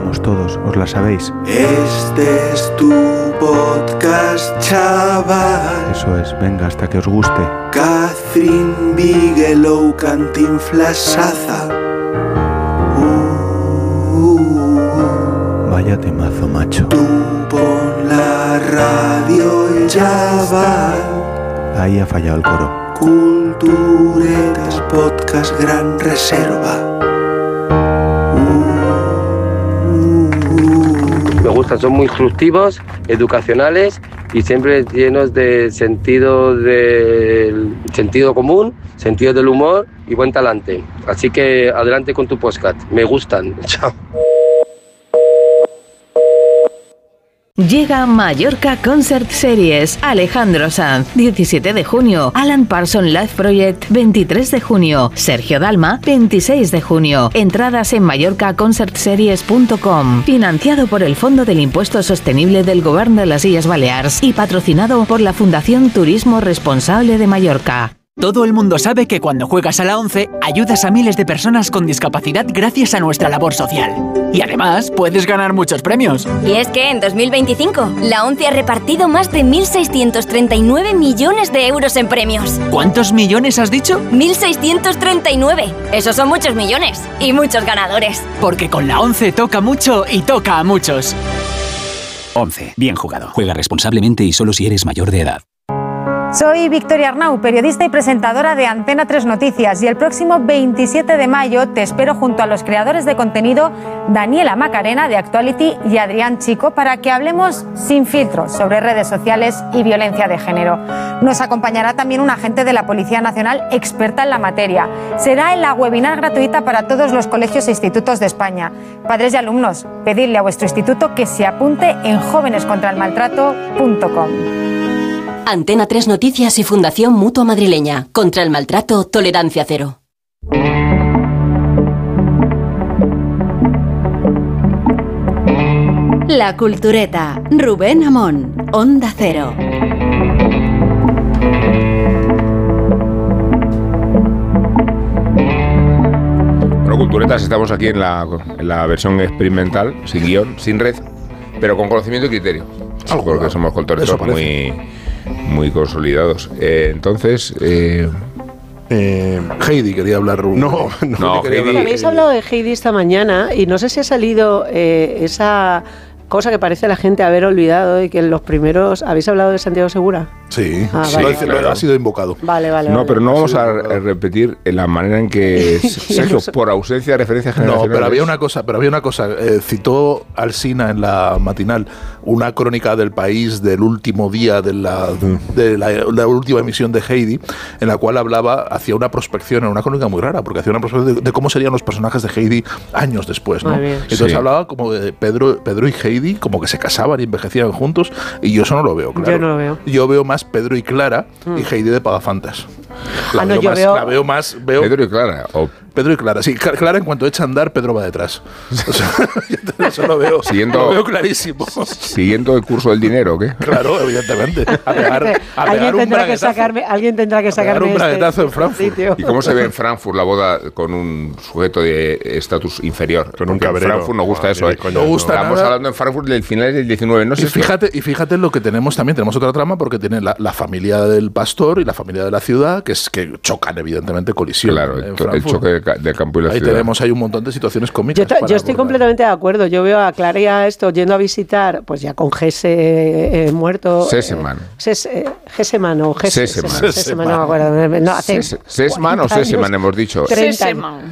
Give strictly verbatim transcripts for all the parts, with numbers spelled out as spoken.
vamos todos, os la sabéis. Este es tu podcast, chaval. Eso es, venga, hasta que os guste. Catherine Bigelow, Cantinflas, Saza. Uh, uh, Vaya temazo, macho. Tú pon la radio, chaval. Ahí ha fallado el coro. Culturetas, podcast, gran reserva. Me gustan, son muy instructivos, educacionales y siempre llenos de sentido del sentido común, sentido del humor y buen talante. Así que adelante con tu podcast. Me gustan. Chao. Llega Mallorca Concert Series. Alejandro Sanz, diecisiete de junio. Alan Parsons Live Project, veintitrés de junio. Sergio Dalma, veintiséis de junio. Entradas en mallorca concert series punto com. Financiado por el Fondo del Impuesto Sostenible del Govern de las Illes Balears y patrocinado por la Fundación Turismo Responsable de Mallorca. Todo el mundo sabe que cuando juegas a la ONCE ayudas a miles de personas con discapacidad gracias a nuestra labor social. Y además puedes ganar muchos premios. Y es que en dos mil veinticinco la ONCE ha repartido más de mil seiscientos treinta y nueve millones de euros en premios. ¿Cuántos millones has dicho? mil seiscientos treinta y nueve. Esos son muchos millones y muchos ganadores. Porque con la ONCE toca mucho y toca a muchos. ONCE. Bien jugado. Juega responsablemente y solo si eres mayor de edad. Soy Victoria Arnau, periodista y presentadora de Antena tres Noticias, y el próximo veintisiete de mayo te espero junto a los creadores de contenido Daniela Macarena de Actuality y Adrián Chico para que hablemos sin filtros sobre redes sociales y violencia de género. Nos acompañará también un agente de la Policía Nacional experta en la materia. Será en la webinar gratuita para todos los colegios e institutos de España. Padres y alumnos, pedidle a vuestro instituto que se apunte en jóvenes contra el maltrato punto com. Antena tres Noticias y Fundación Mutua Madrileña. Contra el maltrato, tolerancia cero. La Cultureta. Rubén Amón. Onda Cero. Bueno, Culturetas, estamos aquí en la, en la versión experimental, sin guión, sin red, pero con conocimiento y criterio. Algo, porque somos culturetas muy... muy consolidados. Eh, entonces, eh... Eh, Heidi quería hablar. No, no, no Heidi. Hablar. Habéis hablado de Heidi esta mañana y no sé si ha salido eh, esa cosa que parece la gente haber olvidado y que en los primeros. ¿Habéis hablado de Santiago Segura? Sí, ah, sí, vale. claro. Ha sido invocado. Vale, vale. No, vale. pero no vamos a repetir la manera en que Sergio, por ausencia de referencias generacionales. No, pero había una cosa, pero había una cosa. Eh, citó Alsina en la matinal una crónica del País del último día de la, de la, la última emisión de Heidi, en la cual hablaba, hacía una prospección, era una crónica muy rara, porque hacía una prospección de, de cómo serían los personajes de Heidi años después, ¿no? Entonces sí. hablaba como de Pedro, Pedro y Heidi, como que se casaban y envejecían juntos, y yo eso no lo veo, claro. Yo no lo veo. Yo veo más Pedro y Clara mm. y Heidi de Pagafantas. La, ah, veo no, yo más, veo... la veo más. Veo Pedro y Clara. O... Pedro y Clara, sí. Clara, en cuanto echa a andar, Pedro va detrás. O sea, eso lo veo, siguiendo, lo veo clarísimo. Siguiendo el curso del dinero, ¿o qué? Claro, evidentemente. A pegar, a ¿Alguien, pegar un tendrá que sacarme, alguien tendrá que sacarme un braguetazo en Frankfurt. Sitio. ¿Y cómo se ve en Frankfurt la boda con un sujeto de estatus inferior? Con un cabrero. En Frankfurt no gusta no, eso, ¿eh? No gusta Estamos nada. hablando en Frankfurt del final del diecinueve. No sé y, fíjate, y fíjate lo que tenemos también. Tenemos otra trama porque tiene la, la familia del pastor y la familia de la ciudad, que es que chocan, evidentemente, colisión. Claro, el, el choque del, del campo y la Ahí ciudad. tenemos ahí un montón de situaciones cómicas. Yo, yo estoy abordar. completamente de acuerdo. Yo veo a Clara y a esto yendo a visitar, pues ya con Gese eh, muerto. Seseman. Eh, Ses, eh, Geseman o Gese, Seseman. Seseman. Seseman, no me acuerdo. No, hace Sesman o Seseman hemos dicho. Seseman.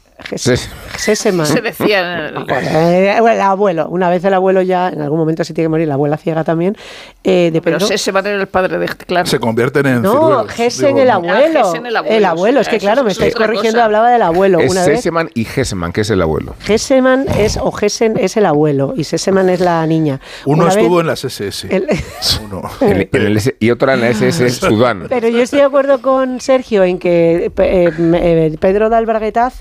Seseman. Se decía el... Bueno, el abuelo. Una vez el abuelo ya, en algún momento se tiene que morir, la abuela ciega también. Eh, de Pero Seseman era el padre de Clara. Se convierten en No, Gesen el abuelo. Ah, Gesen el abuelo. El abuelo, es que claro, me estáis corrigiendo, hablaba del abuelo. Es una Seseman vez. y Geseman, que es el abuelo. Geseman es, o Gesen es el abuelo, y Seseman es la niña. Uno una estuvo vez, en las S S. El, Uno. En, en el S, y otra en la S S Sudán. Pero yo estoy de acuerdo con Sergio en que eh, eh, Pedro da el braguetazo, eh,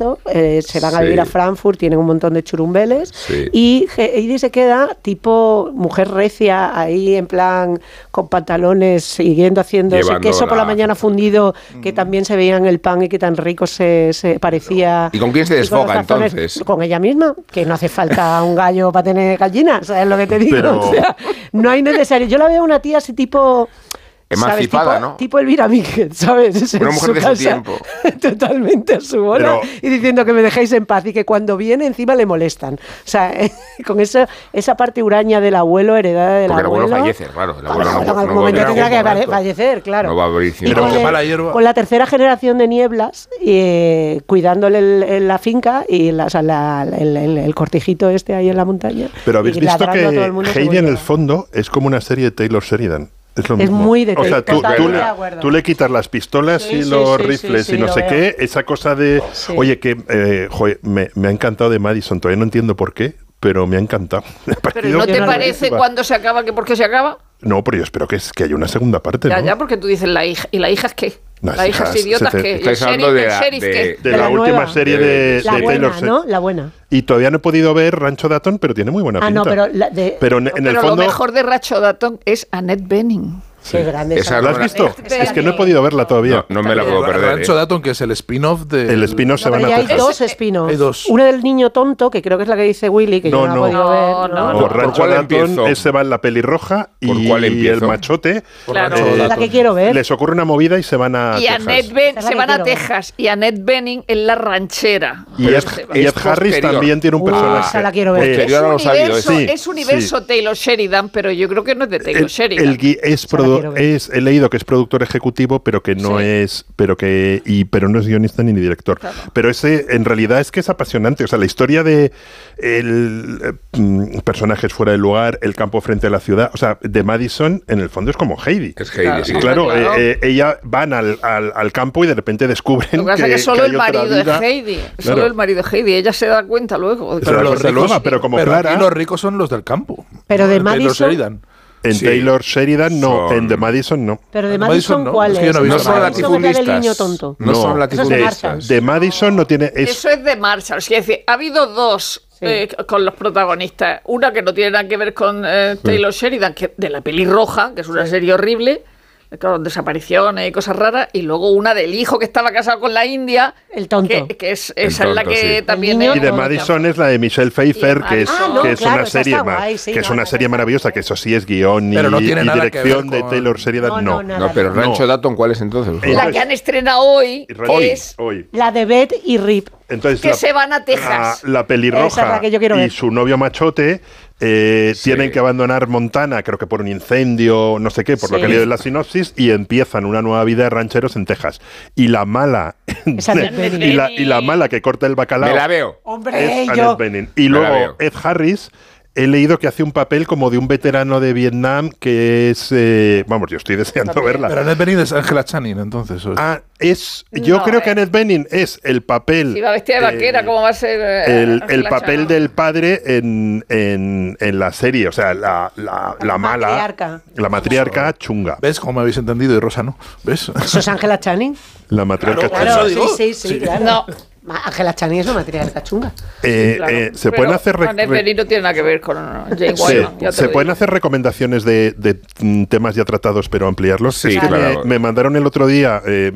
se, se van a Sí. vivir a Frankfurt, tienen un montón de churumbeles, Sí. y Heidi se queda tipo mujer recia, ahí en plan con pantalones, siguiendo haciendo ese Llevando queso por la la- mañana fundido, que también se veía en el pan y que tan rico se, se parecía. ¿Y con quién se y con los desfoga tazones, entonces? Con ella misma, que no hace falta un gallo para tener gallinas, ¿sabes lo que te digo? Pero- O sea, no hay necesario. Yo la veo una tía así tipo... Emancipada, ¿sabes? Tipo, ¿no? tipo Elvira Míguez, ¿sabes? Una mujer de su tiempo. Totalmente a su bola. Pero- Y diciendo que me dejéis en paz y que cuando viene encima le molestan. O sea, con esa, esa parte huraña del abuelo, heredada del Porque el abuelo abuelo. fallece, claro. El abuelo Bueno, no, en no algún va a momento venir tendrá a que un falle- momento. fallecer, claro. No va a abrir Y con, el- con la tercera generación de Nieblas, eh, cuidándole el- el- la finca y la, o sea, la- el, el- el cortijito este ahí en la montaña. Pero habéis y visto ladrando a todo el que mundo Heidi seguro. en el fondo es como una serie de Taylor Sheridan. Es, lo Es mismo. muy de O sea, Taylor- tú, tú totalmente le, de acuerdo. tú le quitas las pistolas Sí, y sí, los sí, rifles sí, sí, y no lo sé veo. qué, esa cosa de... Sí. Oye, que eh, joder, me, me ha encantado de Madison, todavía no entiendo por qué, pero me ha encantado. Me ha Pero parecido ¿no te buenísima. parece cuando se acaba que por qué se acaba? No, pero yo espero que, es, que haya una segunda parte, Ya, ¿no? ya, porque tú dices la hija. ¿Y la hija es qué? Las La hija hijas, es idiota se- que. Estáis ¿Y el hablando sheriff- de el la- sheriff de- qué? De, la, última nueva. serie de, La de buena, Taylor Sheridan. ¿no? La buena. Y todavía no he podido ver Rancho Datton, pero tiene muy buena Ah, pinta. no, pero la de- Pero en, en Pero el lo fondo... mejor de Racho Datton es Annette Bening. Qué grande Esa esa. ¿La has no- visto? Esa Es que no he que- podido verla todavía. No, no me la puedo perder. Rancho ¿eh? Datton, que es el spin-off de... El spin-off se No, van pero a ya hay Texas. dos spin-offs. Hay dos. Uno del niño tonto, que creo que es la que dice Willy, que No, yo no, no. he podido ver. No, no, Por ¿Por Rancho cuál Datton, empiezo? ese va en la pelirroja ¿Por y cuál empiezo? el machote. Claro. Rancho eh, Es la Datton. que quiero ver. Les ocurre una movida y se van a Y Texas. Annette Ben- Esa es la se que van a quiero ver. Texas. Y Annette Bening en la ranchera. Y Pero Ed, se va. y Ed Es Harris posterior. también tiene un Uh, personaje. esa la quiero ver. Eh, Posterior. Es Yo no lo sabía universo, eso. es universo Taylor Sheridan, pero yo creo que no es de Taylor el, Sheridan. el gui- es, Esa la produ- quiero ver. es he leído que es productor ejecutivo, pero que no Sí. es, pero que y pero no es guionista ni director. Claro. Pero ese en realidad es que es apasionante. O sea, la historia de el eh, mm, personajes fuera del lugar, el campo frente a la ciudad, o sea, de Madison en el fondo es como Heidi. Es Heidi, Claro. sí. Y claro, Claro. eh, eh, ella van al, al, al campo y de repente descubren Lo que pasa que, es que solo que el hay otra marido vida. de Heidi. Solo Claro. el marido de Heidi. Ella se da cuenta luego. Pero los desde ricos- luego, pero como pero Clara aquí los ricos son los del campo. Pero de Taylor Madison- Sheridan. en Sí. Taylor Sheridan no, Son- en The Madison no. Pero de De Madison, Madison no, ¿cuál es es? que yo no he No visto son nada. Madison es la del niño latifundistas. tonto. No son Eso es de latifundistas. Marshall. De Madison no tiene es Eso es de Marshall. Es decir, ha habido dos Sí. eh, con los protagonistas. Una que no tiene nada que ver con eh, Taylor Sheridan, que de la pelirroja, que es una serie horrible, con desapariciones y cosas raras, y luego una del hijo que estaba casado con la India, El tonto. que, que es esa es la tonto, que sí. también El niño es- Y de Madison es la de Michelle Pfeiffer, que es, Ah, no, que es claro, una esa serie está ma- guay, sí, que es no, una no, serie no, maravillosa, que eso sí es guión y, Pero no tiene y nada que dirección ver de con- Taylor Sheridan, No, no. no, nada. No, pero Rancho No. Datton, ¿cuál es entonces? Eh, la que han estrenado hoy, Hoy, es hoy. La de Beth y Rip. Entonces, que la, se van a Texas. la, la Esa es pelirroja la que yo quiero y ver. su novio machote eh, Sí. tienen que abandonar Montana, creo que por un incendio, no sé qué, por lo Sí. que he leído en la sinopsis, y empiezan una nueva vida de rancheros en Texas. Y la mala, Esa Annette Bening. y, la, y la mala que corta el bacalao Me la veo. Hombre, es yo. Annette Bening. Y Me la luego veo. Ed Harris, he leído que hace un papel como de un veterano de Vietnam que es... eh, vamos, yo estoy deseando verla. Pero Annette Bening es Angela Channing, entonces. ¿o es? Ah, es... Yo No, creo eh. que Annette Bening es el papel... Si va vestida de vaquera, eh, ¿cómo va a ser? eh, el, el Angela papel Channing? del padre en, en, en la serie, o sea, la, la, la mala, matriarca. la matriarca chunga. ¿Ves cómo me habéis entendido y Rosa no? ¿Ves? ¿Eso es Angela Channing? La matriarca Claro, chunga. eso sí, digo. sí, sí, Sí. claro. No. Ma- Angela Channing es una matriarca chunga. Eh, Claro. eh, se Pero pueden hacer re- Annette re- Bening no tiene nada que ver con uh, Jane Sí, Wyman, ya te se lo pueden digo. hacer recomendaciones de, de, mm, temas ya tratados, pero ampliarlos. Sí, Es que claro. me, me mandaron el otro día, eh,